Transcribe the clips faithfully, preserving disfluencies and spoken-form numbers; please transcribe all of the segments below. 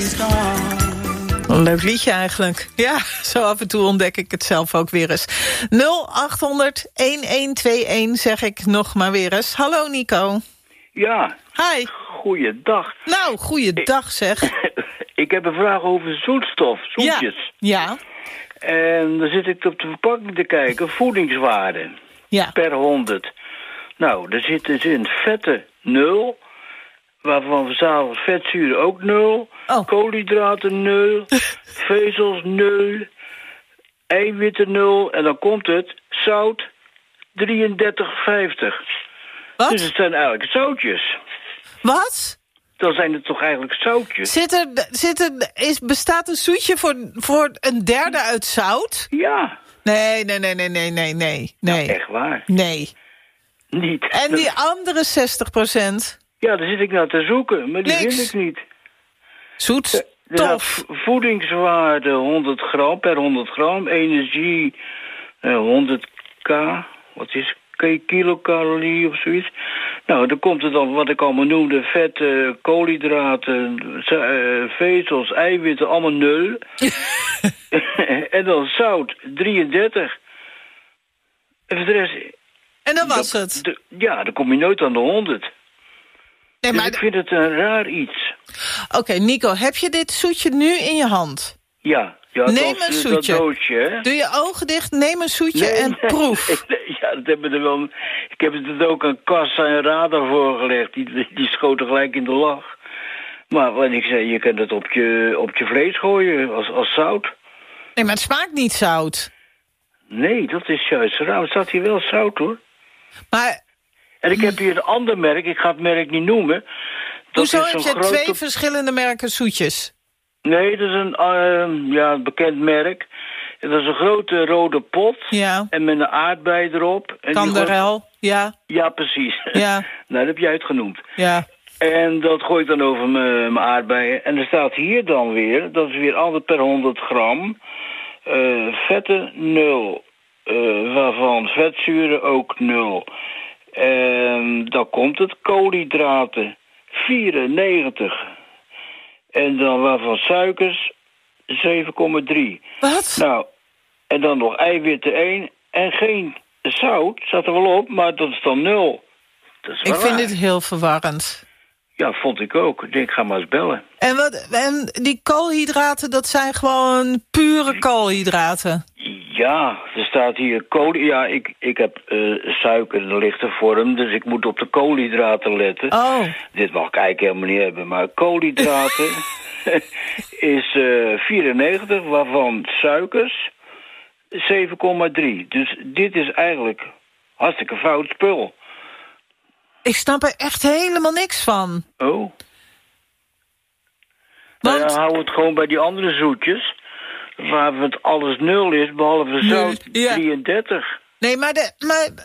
Een leuk liedje eigenlijk. Ja, zo af en toe ontdek ik het zelf ook weer eens. nul acht honderd elf tweeënentwintig zeg ik nog maar weer eens. Hallo Nico. Ja. Hi. Goeiedag. Nou, goeiedag zeg. Ik heb een vraag over zoetstof, zoetjes. Ja. Ja. En dan zit ik op de verpakking te kijken, voedingswaarde. Ja. Per honderd. Nou, er zit dus in vetten nul, waarvan verzameld vetzuren ook nul, oh. koolhydraten nul, vezels nul, eiwitten nul, en dan komt het zout drieëndertig vijftig. Wat? Dus het zijn eigenlijk zoutjes. Wat? Dan zijn het toch eigenlijk zoutjes? Zit er, zit er, is, bestaat een zoetje voor, voor een derde uit zout? Ja. Nee, nee, nee, nee, nee, nee, nee. nee. Nou, echt waar. Nee. Niet. En die andere zestig procent? Ja, daar zit ik naar te zoeken, maar die Niks. vind ik niet. Zoetstof. Ja, voedingswaarde honderd gram per honderd gram. Energie eh, honderd k. Wat is kilocalorie of zoiets. Nou, dan komt er dan wat ik allemaal noemde. Vetten, koolhydraten, uh, vezels, eiwitten, allemaal nul. En dan zout, drieëndertig. En voor de rest... En dan was dat, het? De, ja, dan kom je nooit aan de honderd. Nee, dus maar ik vind het een raar iets. Oké, okay, Nico, heb je dit zoetje nu in je hand? Ja. Ja, neem dat, een zoetje. Dat doosje, hè? Doe je ogen dicht, neem een zoetje nee, en nee, proef. Nee, nee, ja, dat hebben er wel. Ik heb het ook aan kassa en radar voorgelegd. Die, die schoten gelijk in de lach. Maar wat ik zei, je kunt het op je, op je vlees gooien als, als zout. Nee, maar het smaakt niet zout. Nee, dat is juist raar. Er staat hier wel zout, hoor. Maar... En ik heb hier een ander merk, ik ga het merk niet noemen. Dat Hoezo is heb je grote... twee verschillende merken zoetjes? Nee, dat is een, uh, ja, een bekend merk. Dat is een grote rode pot. Ja. En met een aardbei erop. Kanderel, gooit... ja. Ja, precies. Ja. Nou, dat heb jij het genoemd. Ja. En dat gooi ik dan over mijn aardbeien. En er staat hier dan weer, dat is weer altijd per honderd gram. Uh, vetten nul. Uh, waarvan vetzuren ook nul. En dan komt het koolhydraten vierennegentig. En dan waarvan suikers zeven komma drie. Wat? Nou, en dan nog eiwitten één. En geen zout, staat er wel op, maar dat is dan nul. Dat is ik raar. vind dit heel verwarrend. Ja, vond ik ook. Ik denk, ga maar eens bellen. En, wat, en die koolhydraten, dat zijn gewoon pure koolhydraten? Ja, er staat hier kool. Ja, ik, ik heb uh, suiker in de lichte vorm, dus ik moet op de koolhydraten letten. Oh. Dit mag ik eigenlijk helemaal niet hebben, maar koolhydraten is uh, vierennegentig, waarvan suikers zeven komma drie. Dus dit is eigenlijk hartstikke fout spul. Ik snap er echt helemaal niks van. Oh. Want... Nou ja, hou het gewoon bij die andere zoetjes, waar het alles nul is, behalve zout ja. drieëndertig. Nee, maar, de, maar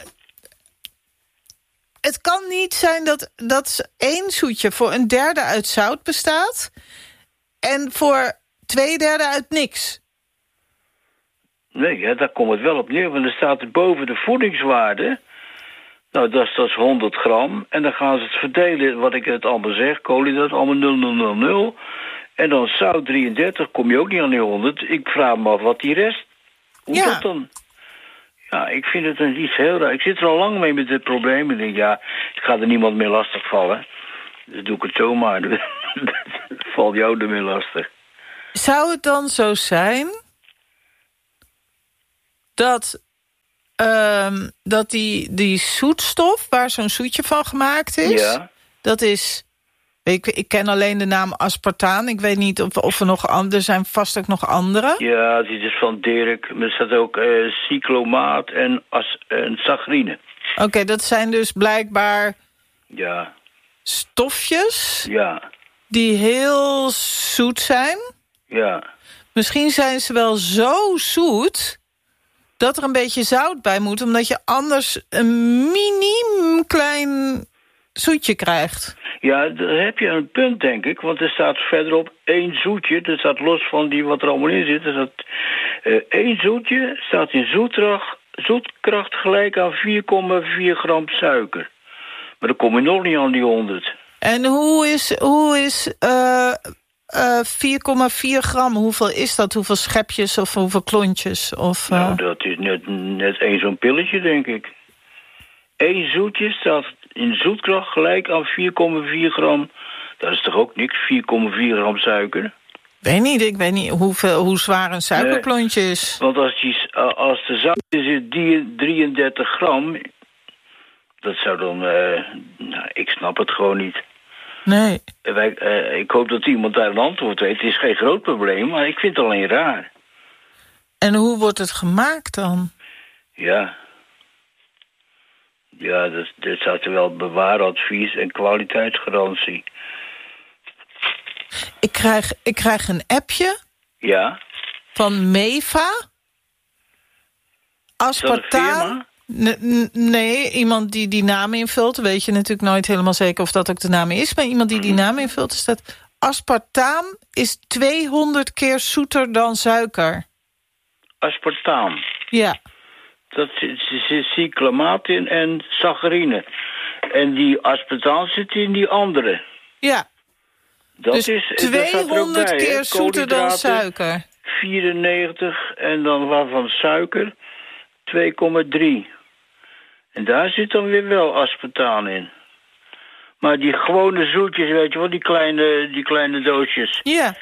het kan niet zijn dat, dat één zoetje voor een derde uit zout bestaat en voor twee derde uit niks. Nee, ja, daar komt het wel op neer, want er staat er boven de voedingswaarde. Nou, dat is, dat is honderd gram. En dan gaan ze het verdelen, wat ik het allemaal zeg. Koolhydraten, allemaal nul nul nul nul. En dan zout drieëndertig, kom je ook niet aan die honderd. Ik vraag me af wat die rest... Hoe ja. dat dan? Ja, ik vind het een iets heel raar. Ik zit er al lang mee met dit probleem. Ik denk, ja, ik ga er niemand meer lastig vallen. Dus doe ik het zomaar. Dat valt jou ermee lastig. Zou het dan zo zijn dat... Um, dat die, die zoetstof, waar zo'n zoetje van gemaakt is... Ja. Dat is... Ik, ik ken alleen de naam aspartaan. Ik weet niet of, of er nog andere... Er zijn vast ook nog andere. Ja, dit is van Dirk. Er staat ook uh, cyclomaat en, as, en saccharine. Oké, okay, dat zijn dus blijkbaar... Ja. Stofjes... Ja. Die heel zoet zijn. Ja. Misschien zijn ze wel zo zoet... dat er een beetje zout bij moet... omdat je anders een miniem klein zoetje krijgt. Ja, daar heb je een punt, denk ik. Want er staat verderop één zoetje. Dat staat los van die wat er allemaal in zit. Er staat uh, één zoetje staat in zoetkracht, zoetkracht gelijk aan vier komma vier gram suiker. Maar dan kom je nog niet aan die honderd. En hoe is, hoe is uh, uh, vier komma vier gram. Hoeveel is dat? Hoeveel schepjes of hoeveel klontjes? Of, uh... Nou, dat is net, net één zo'n pilletje, denk ik. Eén zoetje staat in zoetkracht gelijk aan vier komma vier gram. Dat is toch ook niks, vier komma vier gram suiker? Weet niet, ik weet niet hoeveel, hoe zwaar een suikerklontje is. Nee, want als, die, als de zout is drieëndertig gram... dat zou dan... Uh, nou, ik snap het gewoon niet. Nee. Wij, uh, ik hoop dat iemand daar een antwoord weet. Het is geen groot probleem, maar ik vind het alleen raar. En hoe wordt het gemaakt dan? Ja... Ja, dat, dat staat er wel bewaaradvies en kwaliteitsgarantie. Ik krijg, ik krijg een appje. Ja. Van Meva. Aspartaan. N- nee, iemand die die naam invult. Weet je natuurlijk nooit helemaal zeker of dat ook de naam is. Maar iemand die die naam invult, is dat... Aspartaam is tweehonderd keer zoeter dan suiker. Aspartaam? Ja. Dat zit cyclamatin en saccharine. En die aspartaam zit in die andere. Ja. Dat dus is tweehonderd bij, keer zoeter dan suiker. vierennegentig en dan waarvan suiker twee komma drie. En daar zit dan weer wel aspartaam in. Maar die gewone zoetjes, weet je wel, die kleine, die kleine doosjes. Ja.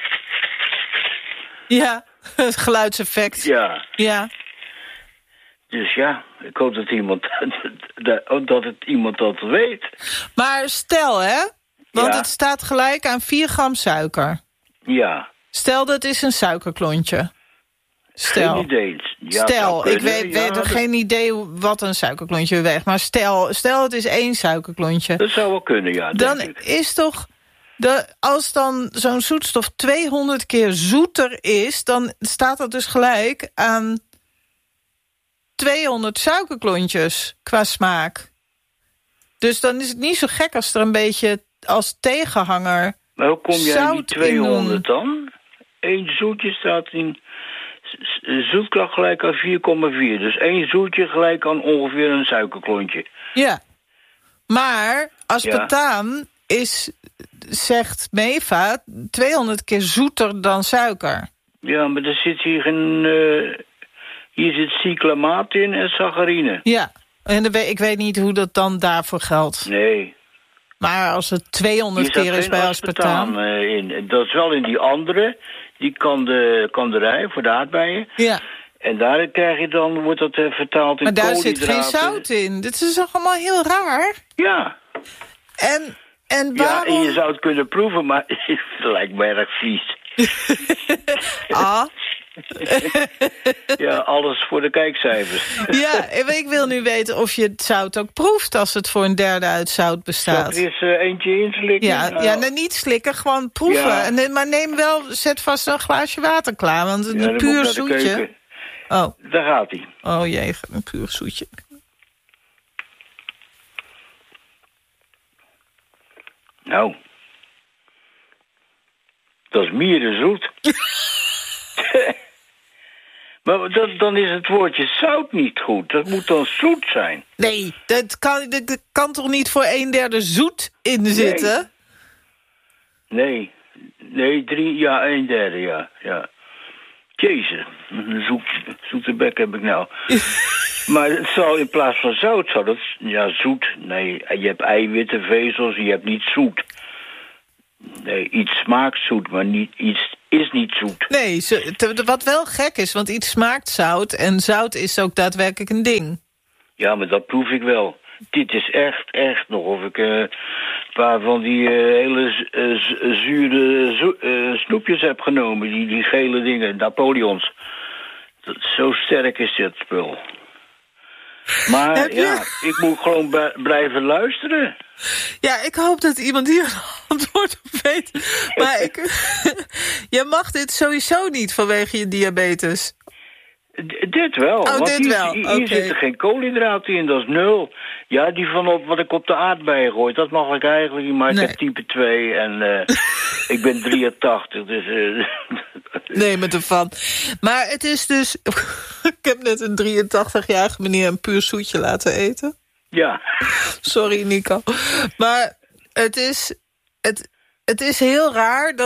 Ja, het geluidseffect. Ja. Ja. Dus ja, ik hoop dat iemand dat het iemand dat weet. Maar stel, hè? Want ja. het staat gelijk aan vier gram suiker. Ja. Stel, dat is een suikerklontje. Stel. Geen idee. Ja, stel, ik weet, ja, weet dat... geen idee wat een suikerklontje weegt. Maar stel, stel het is één suikerklontje. Dat zou wel kunnen, ja. Dan denk ik. is toch... De, als dan zo'n zoetstof tweehonderd keer zoeter is... dan staat dat dus gelijk aan tweehonderd suikerklontjes qua smaak. Dus dan is het niet zo gek als er een beetje als tegenhanger... Maar hoe kom jij aan die tweehonderd in... dan? Eén zoetje staat in zoetkracht gelijk aan vier komma vier. Dus één zoetje gelijk aan ongeveer een suikerklontje. Ja. Maar aspartaam ja. is, zegt Meva, tweehonderd keer zoeter dan suiker. Ja, maar er zit hier een... Uh, hier zit cyclamatin en saccharine. Ja, en de, ik weet niet hoe dat dan daarvoor geldt. Nee. Maar als het tweehonderd keer is bij aspartaam... Uh, in. Dat is wel in die andere, die kande, kanderij voor de aardbeien. Ja. En daar krijg je dan, wordt dat uh, vertaald in maar daar koolhydraten. zit geen zout in. Dit is toch allemaal heel raar? Ja. En, en waarom... Ja, en je zou het kunnen proeven, maar het lijkt me erg vies. ah. Ja, alles voor de kijkcijfers. Ja, ik wil nu weten of je het zout ook proeft... als het voor een derde uit zout bestaat. Zal ik er eens uh, eentje inslikken? Ja, nou. ja nee, niet slikken, gewoon proeven. Ja. En, maar neem wel, zet vast een glaasje water klaar. Want een ja, puur zoetje... Oh. Daar gaat hij. Oh jee, een puur zoetje. Nou. Dat is mierenzoet. Maar dat, dan is het woordje zout niet goed. Dat moet dan zoet zijn. Nee, dat kan, dat kan toch niet voor een derde zoet in zitten? Nee. Nee, nee drie, ja, een derde, ja. ja. Jezus, een zoet, zoete bek heb ik nou. Maar het zou in plaats van zout, zou dat... Ja, zoet, nee. Je hebt eiwitten, vezels, je hebt niet zoet. Nee, iets smaakt zoet, maar niet, iets is niet zoet. Nee, wat wel gek is, want iets smaakt zout... en zout is ook daadwerkelijk een ding. Ja, maar dat proef ik wel. Dit is echt, echt nog of ik uh, een paar van die uh, hele uh, zure zo, uh, snoepjes heb genomen. Die, die gele dingen, Napoleons. Dat, zo sterk is dit spul. Maar ja, ik moet gewoon blijven luisteren. Ja, ik hoop dat iemand hier een antwoord op weet. Maar ik, je mag dit sowieso niet vanwege je diabetes. D- dit wel. Oh, want dit hier, wel. Hier, okay. hier zitten geen koolhydraten in, dat is nul. Ja, die van op, wat ik op de aardbeien gooi, dat mag ik eigenlijk niet. Maar nee. Ik heb type twee en uh, ik ben drieëntachtig, dus... Uh, nee, met een van. Maar het is dus... ik heb net een drieëntachtigjarige meneer een puur zoetje laten eten. Ja. Sorry, Nico. Maar het is, het, het is heel raar dat...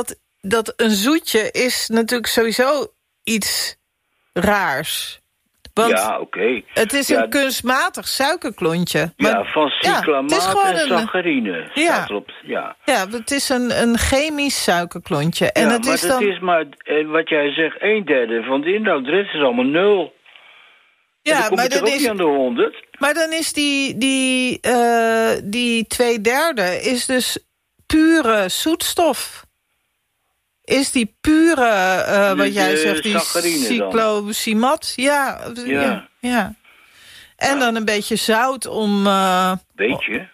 dat een zoetje is natuurlijk sowieso iets raars. Want ja, oké. Okay. Het is ja, een kunstmatig suikerklontje. Maar, ja, van cyclamaat ja, en saccharine. Ja. Op, ja. ja, het is een, een chemisch suikerklontje. En ja, het maar is het dan... is maar, wat jij zegt, een derde van de inhoud. De rest is allemaal nul. Ja, dan kom maar je dan toch ook is, niet aan de honderd? Maar dan is die, die, uh, die twee derde is dus pure zoetstof. Is die pure, uh, wat jij zegt, die cyclosimat? Ja, ja. ja, ja. En ja. dan een beetje zout om... Uh, beetje?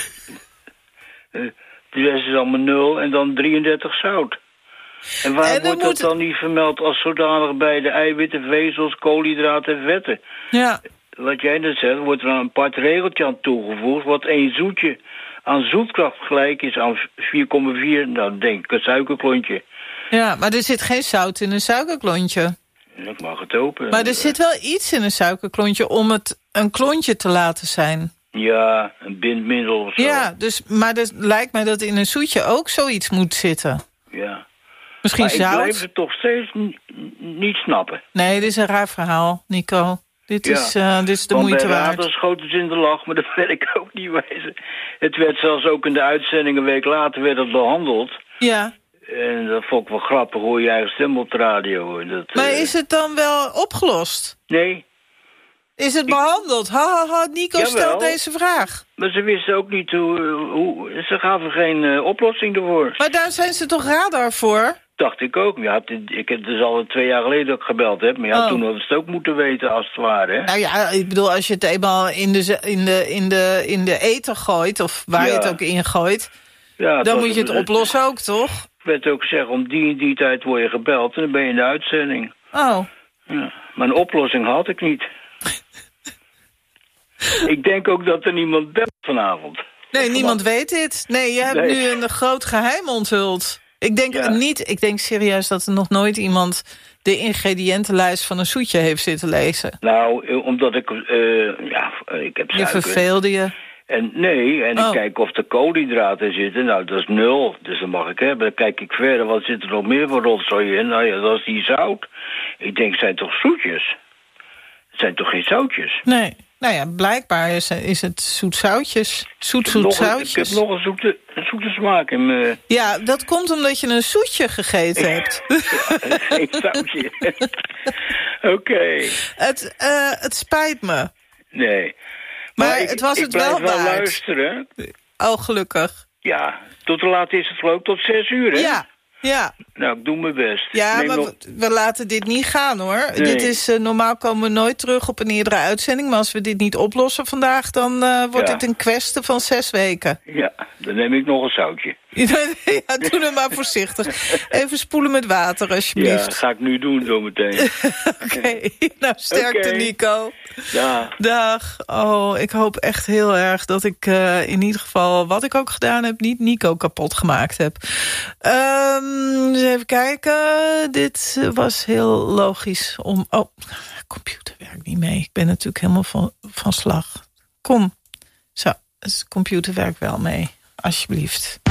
De rest is allemaal nul en dan drieëndertig zout. En waarom en wordt dat moet... dan niet vermeld als zodanig bij de eiwitten, vezels, koolhydraten en vetten? Ja. Wat jij net zegt, wordt er een apart regeltje aan toegevoegd, wat één zoetje aan zoetkracht gelijk is aan vier komma vier, nou denk ik een suikerklontje. Ja, maar er zit geen zout in een suikerklontje. Ik mag het open. Maar er zit wel iets in een suikerklontje om het een klontje te laten zijn. Ja, een bindmiddel of zo. Ja, dus, maar het lijkt mij dat in een zoetje ook zoiets moet zitten. Ja. Misschien maar zout. ik blijf het toch steeds niet snappen. Nee, dit is een raar verhaal, Nico. Dit, ja. is, uh, dit is de Want moeite bij waard. Radar schoten ze in de lach, maar dat werd ik ook niet wijzen. Het werd zelfs ook in de uitzending een week later werd het behandeld. Ja. En dat vond ik wel grappig, hoor je eigen stem op de radio. Dat, maar uh... is het dan wel opgelost? Nee. Is het behandeld? Ha, ha, ha, Nico Jawel. stelt deze vraag. Maar ze wisten ook niet hoe... hoe ze gaven geen uh, oplossing ervoor. Maar daar zijn ze toch Radar voor? Dacht ik ook. Ja, ik heb dus al twee jaar geleden dat ik gebeld heb. Maar ja, oh. toen hadden ze het ook moeten weten als het ware. Hè? Nou ja, ik bedoel, als je het eenmaal in de, in de, in de, in de ether gooit... of waar ja. je het ook in gooit... Ja, dan moet je het, het oplossen ook, toch? Ik werd ook gezegd, om die en die tijd word je gebeld... en dan ben je in de uitzending. Oh. Ja, maar een oplossing had ik niet. Ik denk ook dat er niemand belt vanavond. Nee, of niemand weet dit. Nee, je hebt nee. nu een groot geheim onthuld. Ik denk ja. niet, ik denk serieus dat er nog nooit iemand de ingrediëntenlijst van een zoetje heeft zitten lezen. Nou, omdat ik, uh, ja, ik heb suiker. Je verveelde je. En nee, en oh. ik kijk of er koolhydraten zitten. Nou, dat is nul, dus dat mag ik hebben. Dan kijk ik verder, wat zit er nog meer voor rotzooi in? Nou ja, dat is die zout. Ik denk, het zijn toch zoetjes? Het zijn toch geen zoutjes? Nee. Nou ja, blijkbaar is, is het zoet-zoutjes. Zoet-zoet-zoutjes. Ik heb nog een zoete, een zoete smaak in me. Ja, dat komt omdat je een zoetje gegeten hebt. Ja, geen zoutje. Oké. Okay. Het, uh, het spijt me. Nee. Maar, maar ik, het was ik het wel waard. wel luisteren. Oh, gelukkig. Ja, tot de laat is het geloof ik, tot zes uur, hè? Ja. Ja. Nou, ik doe mijn best. Ja, Neem maar nog... we, we laten dit niet gaan, hoor. Nee. Dit is, uh, normaal komen we nooit terug op een eerdere uitzending... maar als we dit niet oplossen vandaag... dan uh, wordt ja. het een kwestie van zes weken. Ja, dan neem ik nog een zoutje. ja, doe het maar voorzichtig. Even spoelen met water, alsjeblieft. Ja, dat ga ik nu doen zometeen. Oké, okay. Nou, sterkte, okay. Nico. Dag. Dag. Oh, ik hoop echt heel erg dat ik uh, in ieder geval... wat ik ook gedaan heb, niet Nico kapot gemaakt heb. Um, dus even kijken. Dit was heel logisch om... Oh, computer werkt niet mee. Ik ben natuurlijk helemaal van, van slag. Kom. Zo, het computer werkt wel mee. Alsjeblieft.